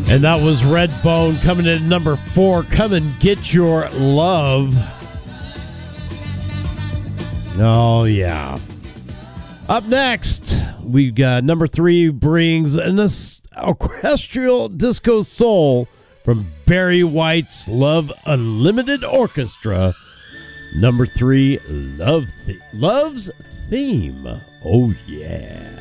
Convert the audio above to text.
And that was Redbone coming in at number 4. Come and Get Your Love. Oh, yeah. Up next, we've got number 3 brings an orchestral disco soul from Barry White's Love Unlimited Orchestra. Number 3, Love's Theme. Oh, yeah.